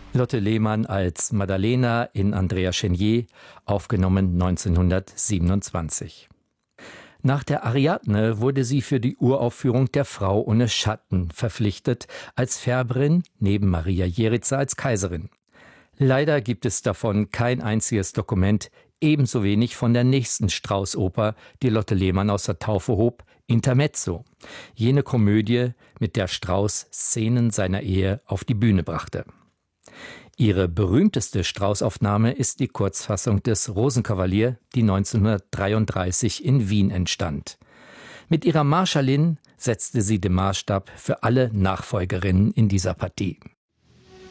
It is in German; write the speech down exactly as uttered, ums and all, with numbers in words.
Lotte Lehmann als Maddalena in Andrea Chenier, aufgenommen neunzehnhundertsiebenundzwanzig. Nach der Ariadne wurde sie für die Uraufführung der Frau ohne Schatten verpflichtet, als Färberin neben Maria Jerritza als Kaiserin. Leider gibt es davon kein einziges Dokument, ebenso wenig von der nächsten Strauß-Oper, die Lotte Lehmann aus der Taufe hob, Intermezzo, jene Komödie, mit der Strauß Szenen seiner Ehe auf die Bühne brachte. Ihre berühmteste Strauß-Aufnahme ist die Kurzfassung des Rosenkavalier, die neunzehnhundertdreiunddreißig in Wien entstand. Mit ihrer Marschallin setzte sie den Maßstab für alle Nachfolgerinnen in dieser Partie.